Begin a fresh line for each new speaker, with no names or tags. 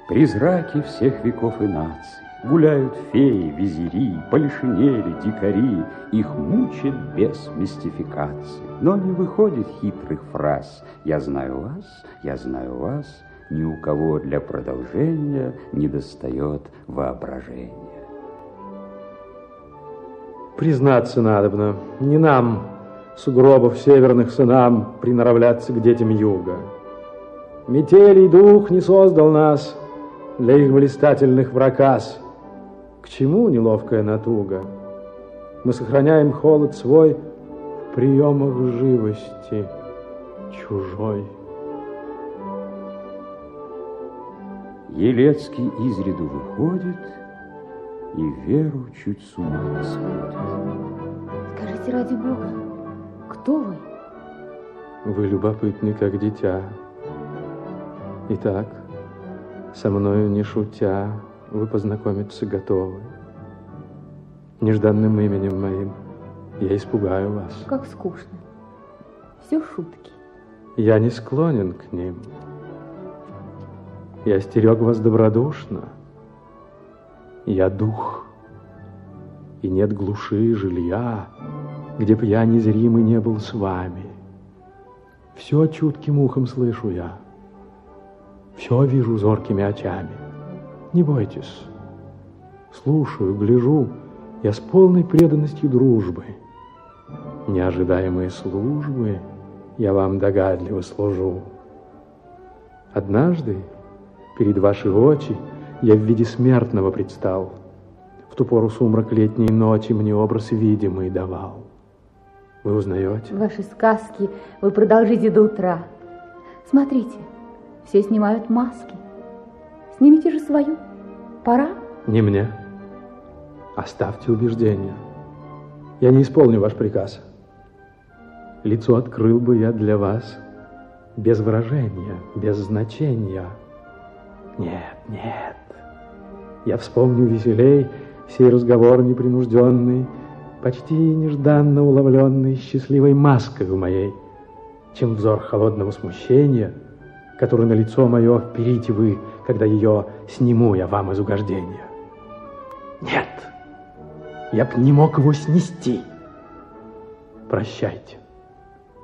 Призраки всех веков и наций. Гуляют феи, визири, полишинели, дикари. Их мучит бес мистификации. Но не выходит хитрых фраз. Я знаю вас, я знаю вас. Ни у кого для продолжения не достает воображения.
Признаться надобно, не нам, сугробов северных сынам, приноравляться к детям юга. Метелий дух не создал нас для их блистательных проказ. К чему неловкая натуга? Мы сохраняем холод свой в приемах живости чужой.
Елецкий изряду выходит и Веру чуть с ума не сводит.
Скажите, ради Бога, кто вы?
Вы любопытны, как дитя. Итак, со мною не шутя, вы познакомиться готовы. Нежданным именем моим я испугаю вас.
Как скучно. Все шутки.
Я не склонен к ним. Я остерег вас добродушно. Я дух, и нет глуши жилья, где б я незримый не был с вами. Все чутким ухом слышу я, все вижу зоркими очами. Не бойтесь, слушаю, гляжу я с полной преданностью дружбы. Неожидаемые службы я вам догадливо служу. Однажды перед ваши очи я в виде смертного предстал. В ту пору сумрак летней ночи мне образ видимый давал. Вы узнаете?
Ваши сказки вы продолжите до утра. Смотрите, все снимают маски. Снимите же свою. Пора?
Не мне. Оставьте убеждения. Я не исполню ваш приказ. Лицо открыл бы я для вас без выражения, без значения. Нет, нет. Я вспомню веселей сей разговор непринужденный, почти нежданно уловленный счастливой маской моей, чем взор холодного смущения, который на лицо мое вперите вы, когда ее сниму я вам из угождения. Нет, я б не мог его снести. Прощайте.